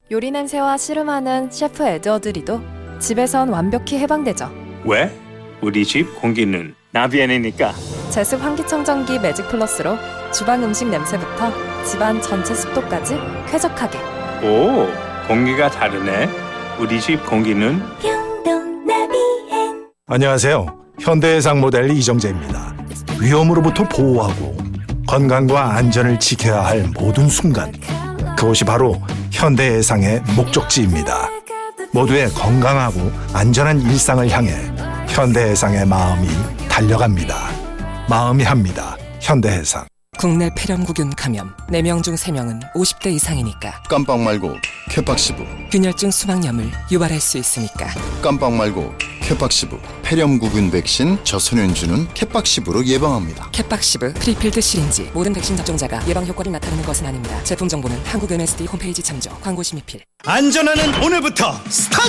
요리 냄새와 씨름하는 셰프 에드워드 리도 집에선 완벽히 해방되죠. 왜? 우리 집 공기는 나비엔이니까. 제습 환기청정기 매직 플러스로 주방 음식 냄새부터 집안 전체 습도까지 쾌적하게. 오, 공기가 다르네. 우리 집 공기는 평동 나비엔. 안녕하세요. 현대해상 모델 이정재입니다. 위험으로부터 보호하고 건강과 안전을 지켜야 할 모든 순간, 그것이 바로 현대해상의 목적지입니다. 모두의 건강하고 안전한 일상을 향해 현대해상의 마음이 달려갑니다. 마음이 합니다. 현대해상. 국내 폐렴구균 감염 4명 중 3명은 50대 이상이니까. 깜빡 말고 케팍시브. 균열증 수막염을 유발할 수 있으니까. 깜빡 말고 케팍시브. 폐렴구균 백신 저소년주는 케팍시브로 예방합니다. 케팍시브 프리필드 시린지. 모든 백신 접종자가 예방 효과를 나타내는 것은 아닙니다. 제품 정보는 한국 MSD 홈페이지 참조. 광고 심의필. 안전하는 오늘부터 스타트!